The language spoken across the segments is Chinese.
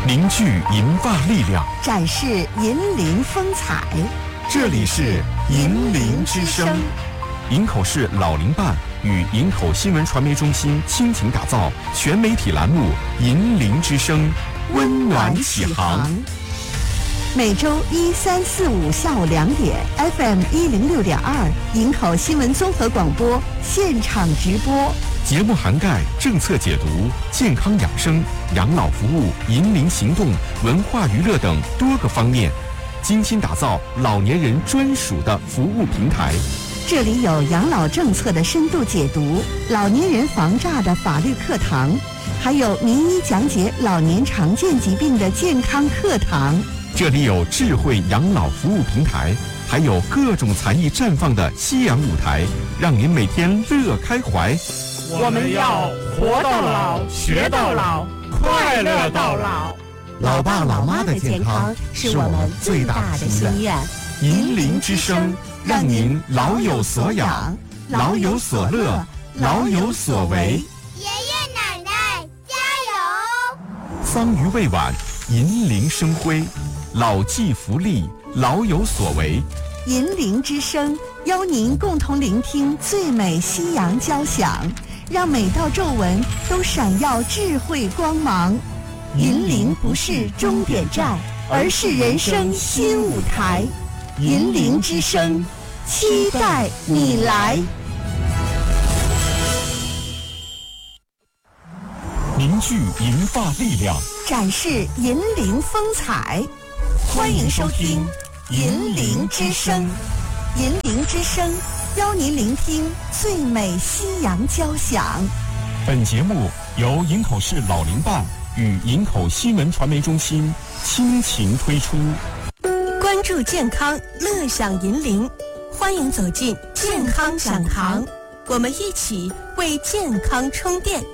凝聚银发力量， 展示银铃风采。 这里是银铃之声。营口市老龄办与营口新闻传媒中心倾情打造全媒体栏目《银铃之声》，温暖启航。 每周1、3、4、5下午2点 ，FM 106.2，营口新闻综合广播现场直播。 节目涵盖政策解读、健康养生、养老服务、银龄行动、文化娱乐等多个方面，精心打造老年人专属的服务平台。 这里有养老政策的深度解读，老年人防诈的法律课堂，还有名医讲解老年常见疾病的健康课堂。 这里有智慧养老服务平台，还有各种才艺绽放的夕阳舞台，让您每天乐开怀。 我们要活到老，学到老，快乐到老。 老爸老妈的健康是我们最大的心愿。 银铃之声，让您老有所养，老有所乐，老有所为。 爷爷奶奶加油！ 桑榆未晚，银铃生辉，老骥伏枥，老有所为。 银铃之声，邀您共同聆听最美夕阳交响，让每道皱纹都闪耀智慧光芒。银铃不是终点站，而是人生新舞台。银铃之声，期待你来。 凝聚银发力量， 展示银铃风采。欢迎收听银铃之声。银铃之声，邀您聆听最美夕阳交响。 本节目由营口市老龄办与营口新闻传媒中心倾情推出。 关注健康，乐享银铃，欢迎走进健康讲堂，我们一起为健康充电。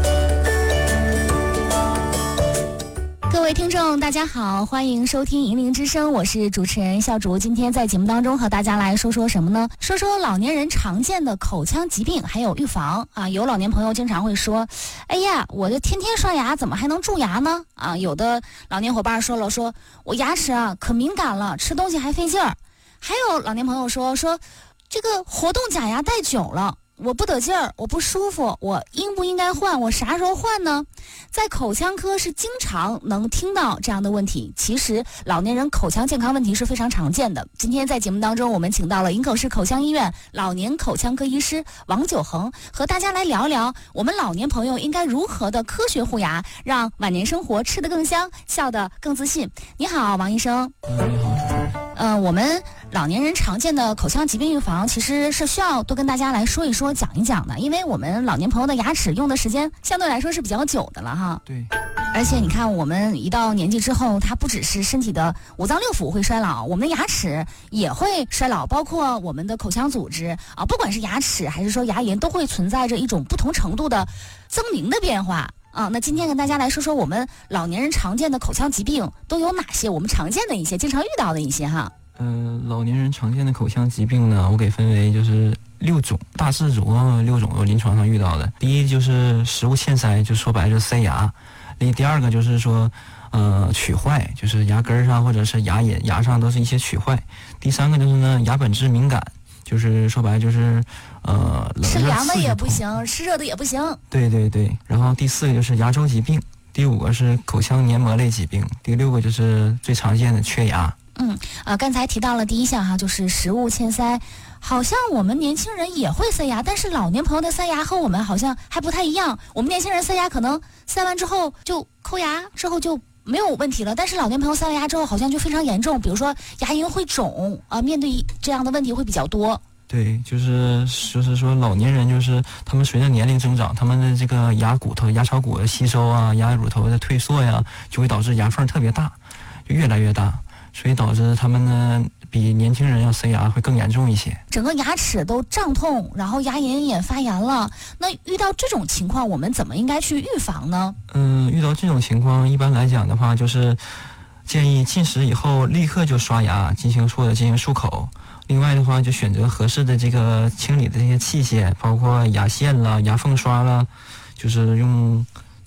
各位听众大家好，欢迎收听银铃之声，我是主持人笑竹。今天在节目当中和大家来说说什么呢？说说老年人常见的口腔疾病还有预防啊。有老年朋友经常会说，哎呀，我这天天刷牙怎么还能蛀牙呢？啊，有的老年伙伴说了，说我牙齿啊可敏感了，吃东西还费劲儿。还有老年朋友说这个活动假牙戴久了，我不得劲儿，我不舒服，我应不应该换？我啥时候换呢？在口腔科是经常能听到这样的问题。其实老年人口腔健康问题是非常常见的。今天在节目当中，我们请到了营口市口腔医院老年口腔科医师王九恒，和大家来聊聊我们老年朋友应该如何的科学护牙，让晚年生活吃得更香，笑得更自信。你好，王医生。 你好。 我们老年人常见的口腔疾病预防其实是需要多跟大家来说一说讲一讲的，因为我们老年朋友的牙齿用的时间相对来说是比较久的了哈。 对。 而且你看，我们一到年纪之后，它不只是身体的五脏六腑会衰老，我们的牙齿也会衰老，包括我们的口腔组织啊，不管是牙齿还是说牙龈，都会存在着一种不同程度的增龄的变化。那今天跟大家来说说我们老年人常见的口腔疾病都有哪些，我们常见的一些，经常遇到的一些哈。 老年人常见的口腔疾病呢，我给分为就是6种，大致总共6种，我临床上遇到的。第一就是食物嵌塞，就说白了就是塞牙。第二个就是说龋坏，就是牙根上或者是牙龈牙上都是一些龋坏。第三个就是呢牙本质敏感，就是说白了就是吃凉的也不行，吃热的也不行。 对对对。然后第4个就是牙周疾病，第5个是口腔黏膜类疾病，第6个就是最常见的缺牙。 刚才提到了第一项哈，就是食物嵌塞。好像我们年轻人也会塞牙，但是老年朋友的塞牙和我们好像还不太一样。我们年轻人塞牙可能塞完之后就抠牙，之后就没有问题了，但是老年朋友塞完牙之后好像就非常严重，比如说牙龈会肿啊，面对这样的问题会比较多。 对，就是说老年人就是他们随着年龄增长，他们的这个牙骨头、牙槽骨的吸收啊，牙乳头的退缩呀，就会导致牙缝特别大，就越来越大，所以导致他们呢比年轻人要塞牙会更严重一些， 整个牙齿都胀痛，然后牙龈也发炎了。那遇到这种情况，我们怎么应该去预防呢？ 遇到这种情况，一般来讲的话，就是建议进食以后立刻就刷牙，进行漱口。另外的话，就选择合适的这个清理的这些器械，包括牙线啦、牙缝刷啦，就是用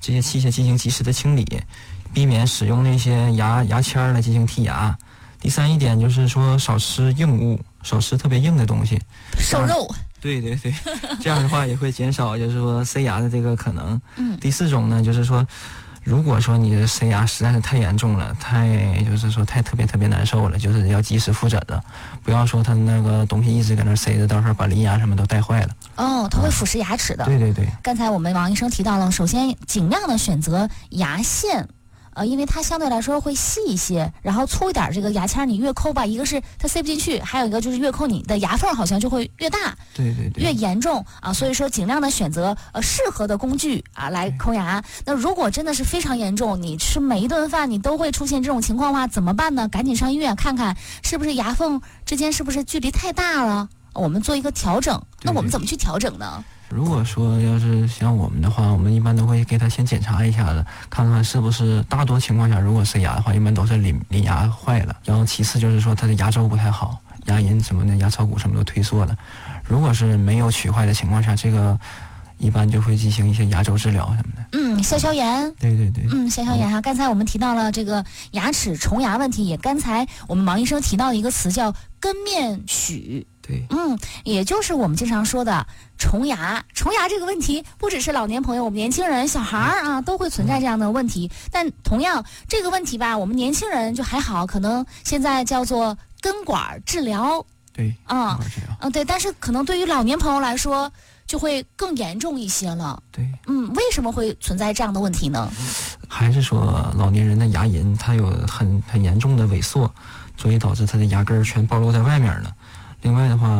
这些器械进行及时的清理，避免使用那些牙签来进行剔牙。第3一点就是说少吃硬物，少吃特别硬的东西， 瘦肉。 对，这样的话也会减少就是说塞牙的这个可能。第4种呢，就是说如果说你的塞牙实在是太严重了，就是说特别难受了，就是要及时复诊的，不要说他那个东西一直搁那塞着，到时候把邻牙什么都带坏了。 它会腐蚀牙齿的。 对。 刚才我们王医生提到了，首先尽量的选择牙线。因为它相对来说会细一些，然后粗一点，这个牙签你越抠吧，一个是它塞不进去，还有一个就是越抠你的牙缝好像就会越大， 对， 越严重啊。所以说尽量的选择适合的工具啊来抠牙。那如果真的是非常严重，你吃每一顿饭你都会出现这种情况的话，怎么办呢？赶紧上医院看看是不是牙缝之间是不是距离太大了，我们做一个调整。那我们怎么去调整呢？ 如果说要是像我们的话，我们一般都会给他先检查一下子，看看是不是大多情况下，如果塞牙的话，一般都是邻牙坏了，然后其次就是说他的牙周不太好，牙龈什么的、牙槽骨什么都退缩了。如果是没有龋坏的情况下，这个一般就会进行一些牙周治疗什么的。 消炎。对。消炎哈。刚才我们提到了这个牙齿虫牙问题，也刚才我们王医生提到一个词叫根面龋。 对。 也就是我们经常说的虫牙。虫牙这个问题不只是老年朋友，我们年轻人、小孩啊都会存在这样的问题。但同样这个问题吧，我们年轻人就还好，可能现在叫做根管治疗。 对。 对。但是可能对于老年朋友来说，就会更严重一些了。 对。 为什么会存在这样的问题呢？ 还是说老年人的牙龈它有很严重的萎缩，所以导致他的牙根全暴露在外面了。另外的话